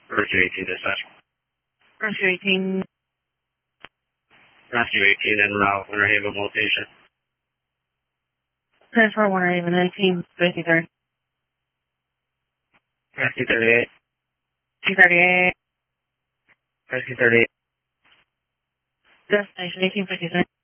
Rescue 18 dispatch. Rescue 18. Rescue 18 en route, Winter Haven location. Transfer Winter Haven 19, 53. Rescue 38. 238. Rescue 38. Destination 1853.